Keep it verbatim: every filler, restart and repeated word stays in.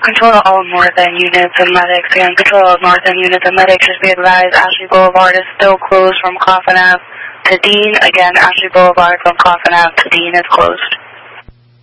Control to all North End units and medics. Again, control of North End units and medics. Just be advised, Ashley Boulevard is still closed from Coffin Ave to Dean. Again, Ashley Boulevard from Coffin Ave to Dean is closed.